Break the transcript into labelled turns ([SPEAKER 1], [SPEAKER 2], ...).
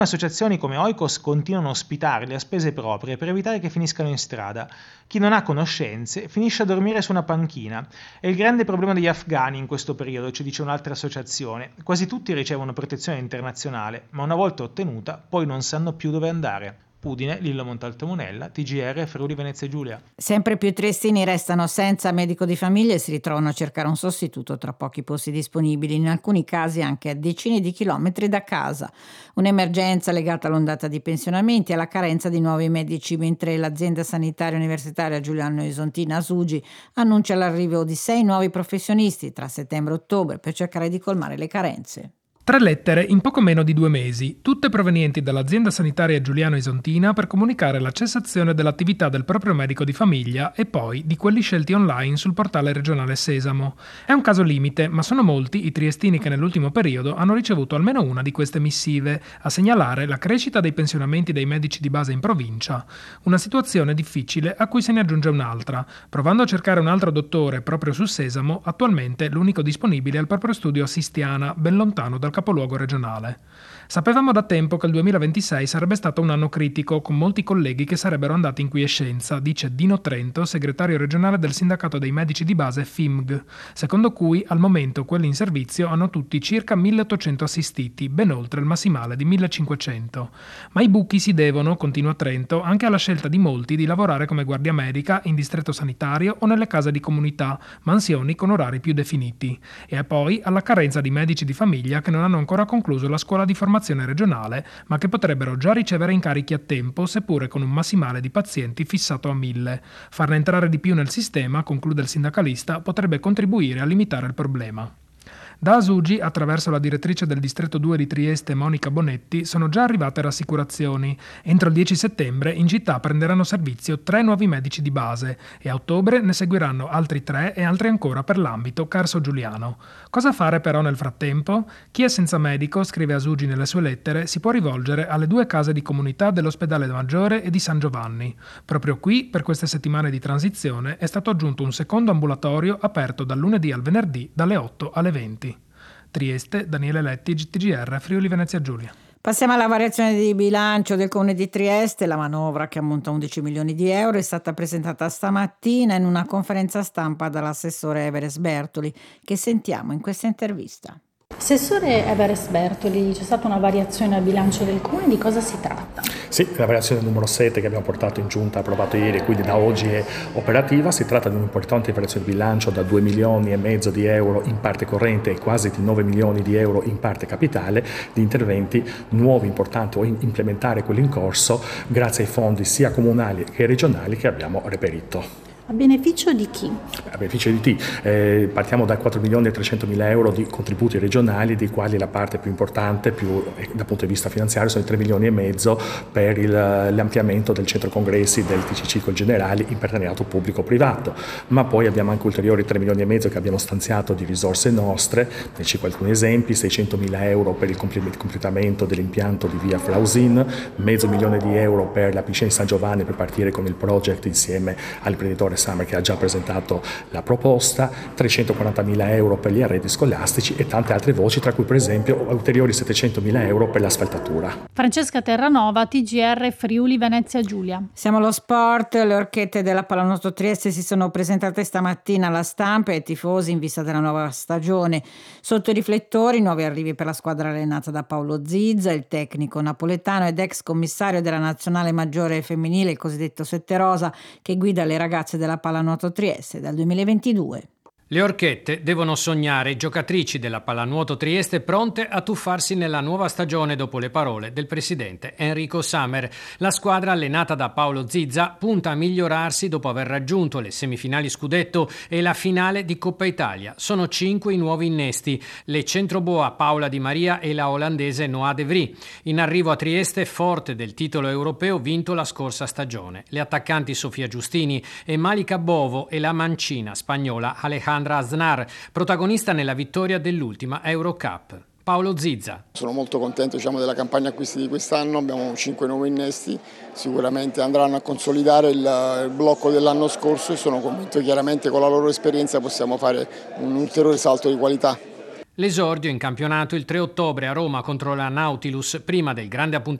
[SPEAKER 1] Associazioni come Oikos continuano a ospitarli a spese proprie per evitare che finiscano in strada. Chi non ha conoscenze finisce a dormire su una panchina. È il grande problema degli afghani in questo periodo, ci dice un'altra associazione. Quasi tutti ricevono protezione internazionale, ma una volta ottenuta poi non sanno più dove andare. Udine, Lillo Montalto Monella, TGR, Friuli Venezia Giulia.
[SPEAKER 2] Sempre più triestini restano senza medico di famiglia e si ritrovano a cercare un sostituto tra pochi posti disponibili, in alcuni casi anche a decine di chilometri da casa. Un'emergenza legata all'ondata di pensionamenti e alla carenza di nuovi medici, mentre l'azienda sanitaria universitaria Giuliano Isontina Asugi annuncia l'arrivo di 6 nuovi professionisti tra settembre e ottobre per cercare di colmare le carenze.
[SPEAKER 3] 3 lettere in poco meno di 2 mesi, tutte provenienti dall'azienda sanitaria Giuliano Isontina per comunicare la cessazione dell'attività del proprio medico di famiglia e poi di quelli scelti online sul portale regionale Sesamo. È un caso limite, ma sono molti i triestini che nell'ultimo periodo hanno ricevuto almeno una di queste missive, a segnalare la crescita dei pensionamenti dei medici di base in provincia. Una situazione difficile a cui se ne aggiunge un'altra. Provando a cercare un altro dottore proprio su Sesamo, attualmente l'unico disponibile è il proprio studio a Sistiana, ben lontano dal capoluogo regionale. Sapevamo da tempo che il 2026 sarebbe stato un anno critico, con molti colleghi che sarebbero andati in quiescenza, dice Dino Trento, segretario regionale del sindacato dei medici di base FIMG, secondo cui al momento quelli in servizio hanno tutti circa 1800 assistiti, ben oltre il massimale di 1500. Ma i buchi si devono, continua Trento, anche alla scelta di molti di lavorare come guardia medica in distretto sanitario o nelle case di comunità, mansioni con orari più definiti, e poi alla carenza di medici di famiglia che non hanno ancora concluso la scuola di formazione regionale, ma che potrebbero già ricevere incarichi a tempo, seppure con un massimale di pazienti fissato a 1000. Farne entrare di più nel sistema, conclude il sindacalista, potrebbe contribuire a limitare il problema. Da Asugi, attraverso la direttrice del distretto 2 di Trieste, Monica Bonetti, sono già arrivate rassicurazioni. Entro il 10 settembre in città prenderanno servizio 3 nuovi medici di base e a ottobre ne seguiranno altri 3 e altri ancora per l'ambito Carso Giuliano. Cosa fare però nel frattempo? Chi è senza medico, scrive Asugi nelle sue lettere, si può rivolgere alle 2 case di comunità dell'Ospedale Maggiore e di San Giovanni. Proprio qui, per queste settimane di transizione, è stato aggiunto un secondo ambulatorio aperto dal lunedì al venerdì dalle 8 alle 20. Trieste, Daniele Letti, TGR, Friuli Venezia Giulia.
[SPEAKER 2] Passiamo alla variazione di bilancio del Comune di Trieste. La manovra, che ammonta a 11 milioni di euro, è stata presentata stamattina in una conferenza stampa dall'assessore Everest Bertoli, che sentiamo in questa intervista.
[SPEAKER 4] Assessore Everest Bertoli, c'è stata una variazione al bilancio del Comune, di cosa si tratta?
[SPEAKER 5] Sì, la variazione numero 7 che abbiamo portato in giunta, approvato ieri e quindi da oggi è operativa. Si tratta di un'importante variazione di bilancio da 2 milioni e mezzo di euro in parte corrente e quasi di 9 milioni di euro in parte capitale, di interventi nuovi, importanti o implementare quelli in corso grazie ai fondi sia comunali che regionali che abbiamo reperito.
[SPEAKER 4] A beneficio di chi?
[SPEAKER 5] A beneficio di chi? Partiamo da 4 milioni e 300 mila euro di contributi regionali, dei quali la parte più importante dal punto di vista finanziario sono i 3 milioni e mezzo per l'ampliamento del centro congressi del TCC col Generali in partenariato pubblico-privato, ma poi abbiamo anche ulteriori 3 milioni e mezzo che abbiamo stanziato di risorse nostre, ne cito alcuni esempi: 600 mila euro per il completamento dell'impianto di via Flausin, mezzo milione di euro per la piscina di San Giovanni per partire con il project insieme all'imprenditore Summer che ha già presentato la proposta, 340 mila euro per gli arredi scolastici e tante altre voci, tra cui per esempio ulteriori 700 mila euro per l'asfaltatura.
[SPEAKER 4] Francesca Terranova, TGR Friuli Venezia Giulia.
[SPEAKER 2] Siamo allo sport. Le orchette della Pallanuoto Trieste si sono presentate stamattina alla stampa e ai tifosi in vista della nuova stagione. Sotto i riflettori, nuovi arrivi per la squadra allenata da Paolo Zizza, il tecnico napoletano ed ex commissario della nazionale maggiore femminile, il cosiddetto Sette Rosa, che guida le ragazze della Pallanuoto Trieste dal 2022.
[SPEAKER 6] Le orchette devono sognare giocatrici della Pallanuoto Trieste pronte a tuffarsi nella nuova stagione dopo le parole del presidente Enrico Samer. La squadra allenata da Paolo Zizza punta a migliorarsi dopo aver raggiunto le semifinali scudetto e la finale di Coppa Italia. Sono 5 i nuovi innesti, le centroboa Paola Di Maria e la olandese Noa De Vries. In arrivo a Trieste forte del titolo europeo vinto la scorsa stagione. Le attaccanti Sofia Giustini e Malika Bovo e la mancina spagnola Alejandra Aznar, protagonista nella vittoria dell'ultima Eurocup. Paolo Zizza.
[SPEAKER 7] Sono molto contento della campagna acquisti di quest'anno, abbiamo 5 nuovi innesti, sicuramente andranno a consolidare il blocco dell'anno scorso e sono convinto che chiaramente con la loro esperienza possiamo fare un ulteriore salto di qualità.
[SPEAKER 6] L'esordio in campionato il 3 ottobre a Roma contro la Nautilus, prima del grande appuntamento